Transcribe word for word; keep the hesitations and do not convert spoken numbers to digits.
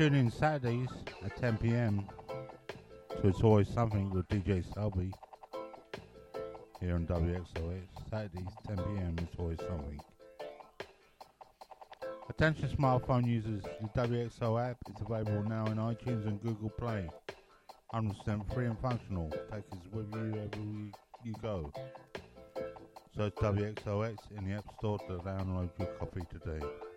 tune in Saturdays at ten p m to It's Always Something with D J Selby here on W X O X. Saturdays ten p m It's Always Something. Attention smartphone users, the W X O app is available now in iTunes and Google Play. one hundred percent free and functional. Take us with you wherever you, you go. Search W X O X in the App Store to download your copy today.